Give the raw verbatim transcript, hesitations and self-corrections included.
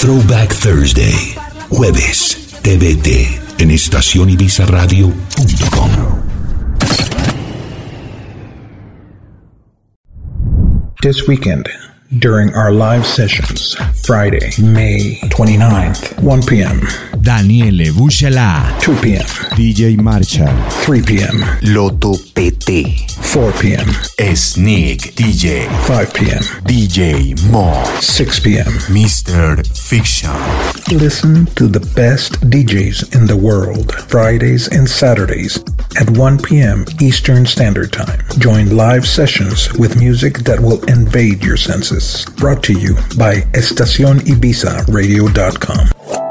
Throwback Thursday, jueves, T V T, en estación ibiza radio punto com. This weekend, during our live sessions, Friday, May twenty-ninth, one p.m. Daniele Buscella, two p.m. D J Marshall, three p.m. Loto P T, four p.m. Sneak D J, five p.m. D J Mo, six p.m. Mister Fiction. Listen to the best D Js in the world, Fridays and Saturdays at one p.m. Eastern Standard Time. Join live sessions with music that will invade your senses. Brought to you by estacion ibiza radio dot com.